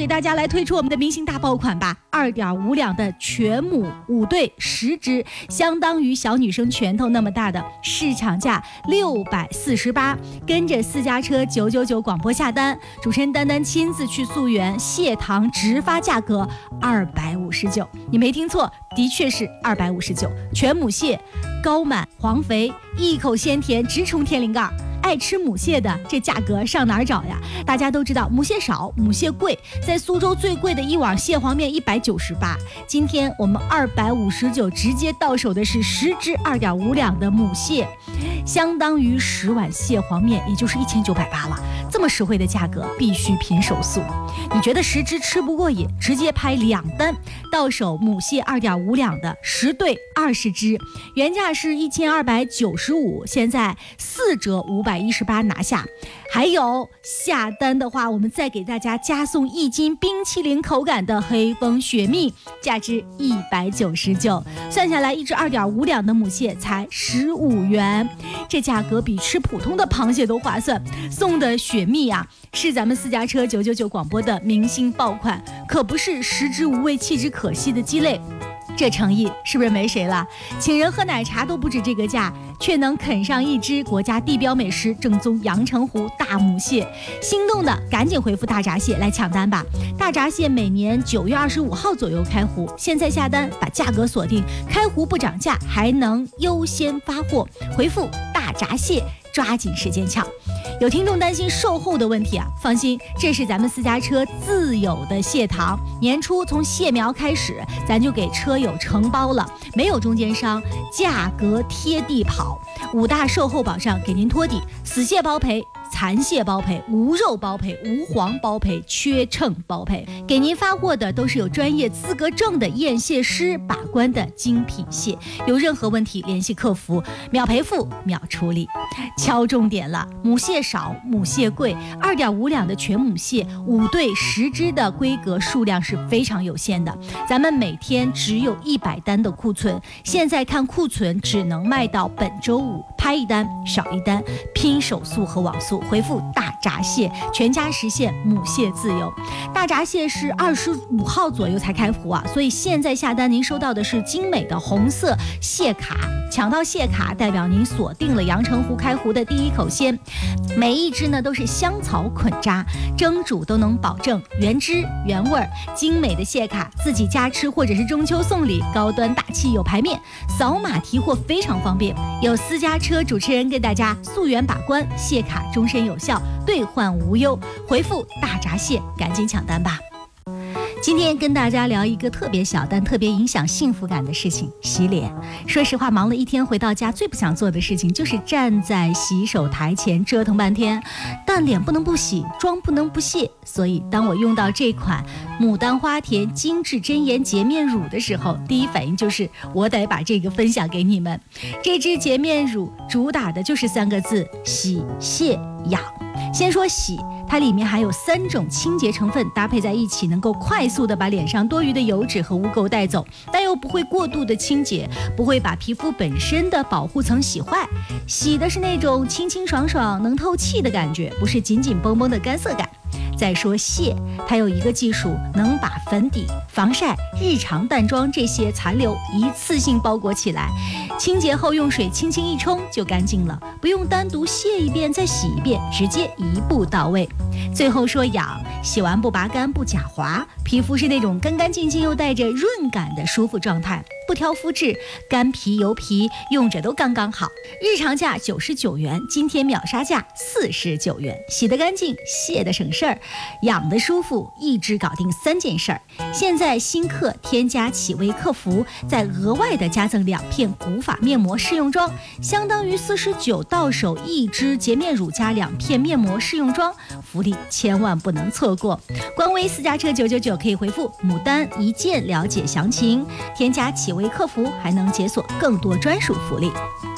给大家来推出我们的明星大爆款吧，2.5两的全母5对10只，相当于小女生拳头那么大的，市场价648，跟着私家车999广播下单，主持人丹丹亲自去溯源，蟹糖直发价格259，你没听错，的确是259，全母蟹，高满黄肥，一口鲜甜，直冲天灵盖。爱吃母蟹的，这价格上哪儿找呀？大家都知道母蟹少，母蟹贵，在苏州最贵的一碗蟹黄面198，今天我们259直接到手的是10只2.5两的母蟹，相当于10碗蟹黄面，也就是1980了。这么实惠的价格，必须拼手速。你觉得10只吃不过瘾，直接拍2单，到手母蟹2.5两的10对20只，原价是1295，现在4折518拿下。还有下单的话，我们再给大家加送1斤冰淇淋口感的黑蜂雪蜜，价值199，算下来1只2.5两的母蟹才15元，这价格比吃普通的螃蟹都划算。送的雪蜜啊，是咱们私家车999广播的明星爆款，可不是食之无味弃之可惜的鸡肋。这诚意是不是没谁了？请人喝奶茶都不止这个价，却能啃上1只国家地标美食正宗阳澄湖大母蟹。心动的赶紧回复大闸蟹来抢单吧！大闸蟹每年9月25号左右开湖，现在下单把价格锁定，开湖不涨价，还能优先发货。回复大闸蟹，抓紧时间抢。有听众担心售后的问题啊，放心，这是咱们私家车自有的蟹糖，年初从蟹苗开始，咱就给车友承包了，没有中间商，价格贴地跑，5大售后保障给您托底，死蟹包赔，残蟹包赔，无肉包赔，无黄包赔，缺秤包赔，给您发货的都是有专业资格证的验蟹师把关的精品蟹，有任何问题联系客服，秒赔付秒处理。敲重点了，母蟹少，母蟹贵，2.5两的全母蟹5对10只的规格数量是非常有限的，咱们每天只有100单的库存，现在看库存只能卖到本周5，拍1单少1单，拼手速和网速，回复大闸蟹，全家实现母蟹自由。大闸蟹是25号左右才开湖啊，所以现在下单您收到的是精美的红色蟹卡，抢到蟹卡代表您锁定了阳澄湖开湖的第一口鲜，每1只呢都是香草捆扎，蒸煮都能保证原汁原味。精美的蟹卡自己家吃或者是中秋送礼，高端大气有排面，扫码提货非常方便，有私家车主持人跟大家溯源把关，蟹卡终身有效，兑换无忧。回复大闸蟹，赶紧抢单吧。今天跟大家聊一个特别小但特别影响幸福感的事情，洗脸。说实话，忙了一天回到家，最不想做的事情就是站在洗手台前折腾半天，但脸不能不洗，妆不能不卸，所以当我用到这款牡丹花田精致真颜洁面乳的时候，第一反应就是我得把这个分享给你们。这支洁面乳主打的就是3个字：洗、卸、养。先说洗，它里面含有3种清洁成分搭配在一起，能够快速的把脸上多余的油脂和污垢带走，但又不会过度的清洁，不会把皮肤本身的保护层洗坏。洗的是那种清清爽爽能透气的感觉，不是紧紧绷绷的干涩感。再说卸，它有一个技术，能把粉底、防晒、日常淡妆这些残留一次性包裹起来，清洁后用水轻轻一冲就干净了，不用单独卸一遍再洗一遍，直接一步到位。最后说养，洗完不拔干不假滑，皮肤是那种干干净净又带着润感的舒服状态，不挑肤质，干皮油皮用着都刚刚好。日常价99元，今天秒杀价49元，洗得干净，卸得省事儿，养得舒服，一支搞定3件事儿。现在新客添加启微客服，再额外的加赠2片古法面膜试用装，相当于49到手1支洁面乳加2片面膜试用装，福利千万不能错过。官微私家车999可以回复牡丹1件了解详情，添加启微客服还能解锁更多专属福利。